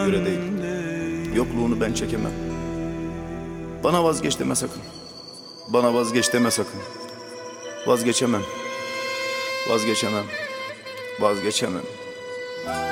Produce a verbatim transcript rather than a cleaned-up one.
göre değil. Yokluğunu ben çekemem. Bana vazgeç deme sakın. Bana vazgeç deme sakın. Vazgeçemem. Vazgeçemem. Vazgeçemem.